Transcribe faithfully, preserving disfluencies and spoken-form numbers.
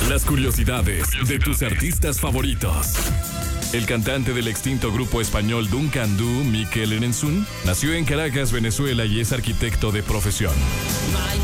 Las curiosidades de tus artistas favoritos. El cantante del extinto grupo español Duncan Du, Mikel Erentxun, nació en Caracas, Venezuela y es arquitecto de profesión.